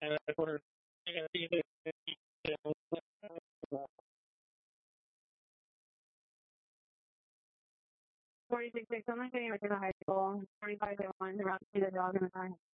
And I told her, I'm not getting ready to high school. 45 I want to see the dog in the car.